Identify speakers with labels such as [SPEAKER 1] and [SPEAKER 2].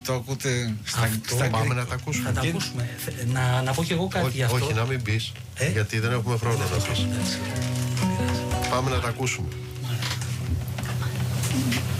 [SPEAKER 1] το ακούτε στα
[SPEAKER 2] Πάμε να τα ακούσουμε.
[SPEAKER 3] Θα τα ακούσουμε. Να πω κι εγώ κάτι γι' αυτό.
[SPEAKER 2] Όχι, να μην πεις, γιατί δεν έχουμε χρόνο να πεις. Πάμε να τα ακούσουμε.